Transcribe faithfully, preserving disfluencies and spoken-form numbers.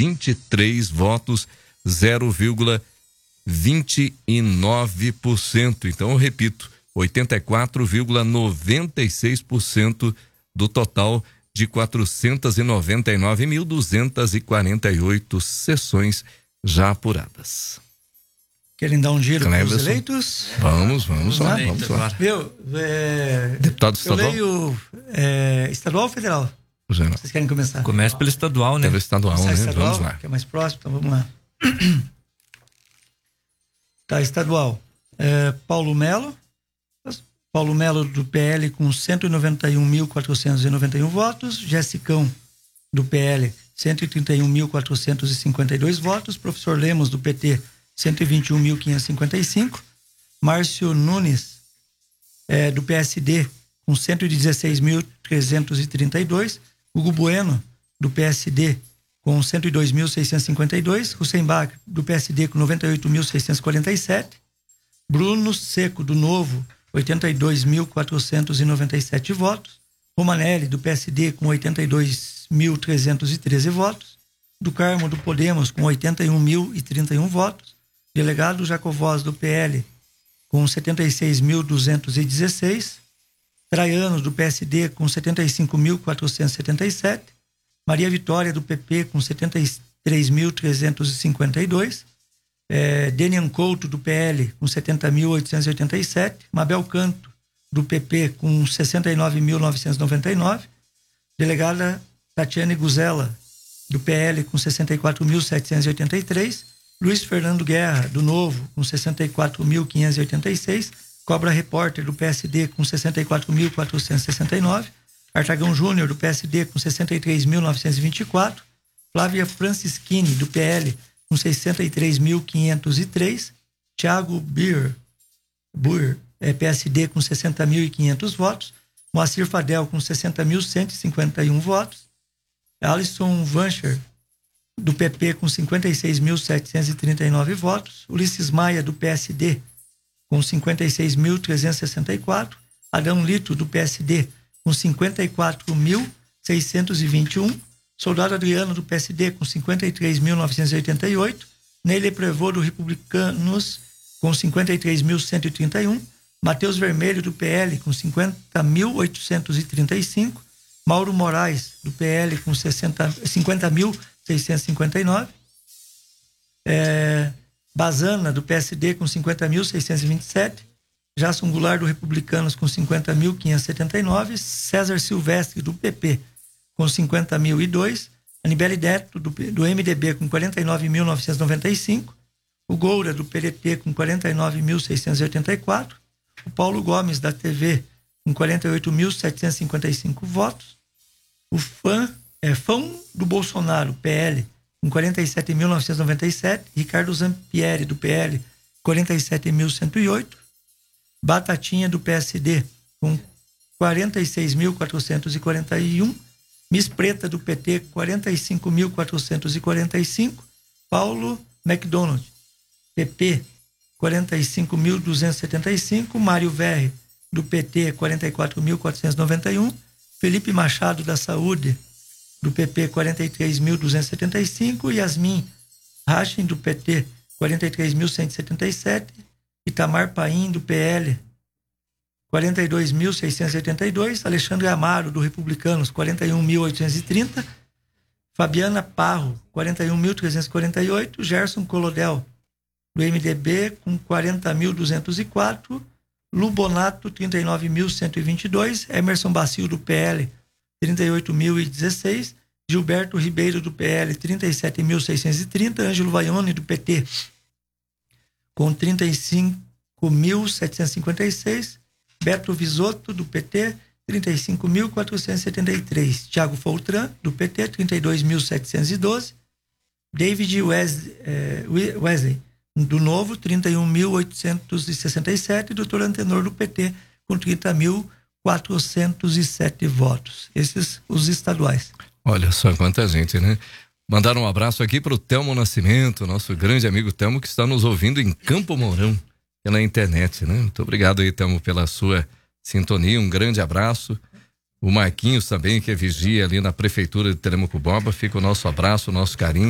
vinte e três votos, zero vírgula vinte e nove por cento. Então eu repito, oitenta e quatro vírgula noventa e seis por cento do total de quatrocentos e noventa e nove mil duzentos e quarenta e oito sessões já apuradas. Querem dar um giro para os Cleverson. Eleitos? Vamos, vamos lá, vamos lá. Viu? É... Deputado estadual? Eu leio é... estadual ou federal? Geral. Vocês querem começar? Começa pelo estadual, né? Pelo estadual, Começar né? estadual, Vamos lá. que é mais próximo, então vamos lá. Tá, estadual. É, Paulo Melo. Paulo Melo do P L com cento e noventa e um mil quatrocentos e noventa e um votos. Jessicão do P L, cento e trinta e um mil quatrocentos e cinquenta e dois votos. Professor Lemos do P T, cento e vinte e um mil quinhentos e cinquenta e cinco. Márcio Nunes é, do P S D com cento e dezesseis mil trezentos e trinta e dois. Hugo Bueno do P S D com cento e dois mil seiscentos e cinquenta e dois. Hussein Bach do P S D com noventa e oito mil seiscentos e quarenta e sete. Bruno Seco do Novo, oitenta e dois mil quatrocentos e noventa e sete votos. Romanelli do P S D com oitenta e dois mil trezentos e treze votos. Do Carmo do Podemos com oitenta e um mil e trinta e um votos. Delegado Jacovós do P L com setenta e seis mil duzentos e dezesseis. Traiano do P S D com setenta e cinco mil quatrocentos e setenta e sete. Maria Vitória do P P com setenta e três mil trezentos e cinquenta e dois. É, Denian Couto do P L com setenta mil oitocentos e oitenta e sete. Mabel Canto do P P com sessenta e nove mil novecentos e noventa e nove. Delegada Tatiane Guzella do P L com sessenta e quatro mil setecentos e oitenta e três. Luiz Fernando Guerra do Novo com sessenta e quatro mil quinhentos e oitenta e seis. Cobra Repórter do P S D com sessenta e quatro mil quatrocentos e sessenta e nove. Artagão Júnior do P S D com sessenta e três mil novecentos e vinte e quatro. Flávia Francischini do P L com sessenta e três mil quinhentos e três. Thiago Bier, Buer, é, P S D com sessenta mil e quinhentos votos. Moacir Fadel com sessenta mil cento e cinquenta e um votos. Alisson Vancher do P P com cinquenta e seis mil setecentos e trinta e nove votos. Ulisses Maia do P S D com cinquenta e seis mil trezentos e sessenta e quatro. Adão Lito do P S D com cinquenta e quatro mil seiscentos e vinte e um. Soldado Adriano do P S D com cinquenta e três mil novecentos e oitenta e oito. Neile Prevô do Republicanos com cinquenta e três mil cento e trinta e um. Matheus Vermelho do P L com cinquenta mil oitocentos e trinta e cinco. Mauro Moraes do P L com cinquenta mil seiscentos e cinquenta e nove. É, Bazana do P S D com cinquenta mil seiscentos e vinte e sete. Jason Goulart do Republicanos com cinquenta mil quinhentos e setenta e nove. César Silvestre do P P com cinquenta mil e dois. Anibele Neto do, do M D B com quarenta e nove mil novecentos e noventa e cinco. O Goura do P D T com quarenta e nove mil seiscentos e oitenta e quatro. O Paulo Gomes da T V com quarenta e oito mil setecentos e cinquenta e cinco votos. O fã, é, fã do Bolsonaro, P L, com quarenta e sete mil novecentos e noventa e sete. Ricardo Zampieri do P L, quarenta e sete mil cento e oito. Batatinha do P S D com quarenta e seis mil quatrocentos e quarenta e um. Miss Preta do P T, quarenta e cinco mil quatrocentos e quarenta e cinco. Paulo McDonald, P P, quarenta e cinco mil duzentos e setenta e cinco. Mário Verri do P T, quarenta e quatro mil quatrocentos e noventa e um. Felipe Machado da Saúde do P P, quarenta e três mil duzentos e setenta e cinco. Yasmin Rachin do P T, quarenta e três mil cento e setenta e sete. Itamar Paim do P L, quarenta e dois mil seiscentos e oitenta e dois. Alexandre Amaro do Republicanos, quarenta e um mil oitocentos e trinta. Fabiana Parro, quarenta e um mil trezentos e quarenta e oito. Gerson Colodel do M D B com quarenta mil duzentos e quatro. Lubonato, trinta e nove mil cento e vinte e dois. Emerson Bacio do P L, trinta e oito mil e dezesseis. Gilberto Ribeiro do P L, trinta e sete mil seiscentos e trinta. Ângelo Vaione do P T com trinta e cinco mil setecentos e cinquenta e seis. Beto Visotto do P T, trinta e cinco mil quatrocentos e setenta e três. Thiago Foltran do P T, trinta e dois mil setecentos e doze. David Wesley, eh, Wesley do Novo, trinta e um mil oitocentos e sessenta e sete. Doutor Antenor do P T com trinta mil quatrocentos e sete votos. Esses os estaduais. Olha só quanta gente, né? Mandaram um abraço aqui para o Telmo Nascimento, nosso grande amigo Telmo, que está nos ouvindo em Campo Mourão, pela internet, né? Muito obrigado aí, Telmo, pela sua sintonia, um grande abraço. O Marquinhos também, que é vigia ali na Prefeitura de Telemaco Borba, fica o nosso abraço, o nosso carinho.